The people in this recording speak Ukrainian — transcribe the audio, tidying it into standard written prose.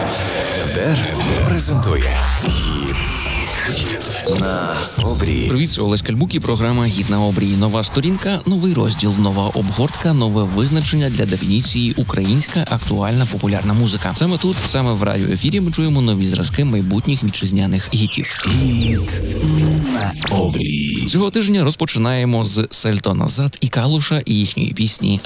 ДР презентує «Гіт на обрії». Привіт, це Олесь Кальбук і програма «Гіт на обрії». Нова сторінка, новий розділ, нова обгортка, нове визначення для дефініції «українська актуальна популярна музика». Саме тут, саме в радіоефірі ми чуємо нові зразки майбутніх вітчизняних гітів. «Гіт на обрії». Цього тижня розпочинаємо з Сельто Назад і Калуша і їхньої пісні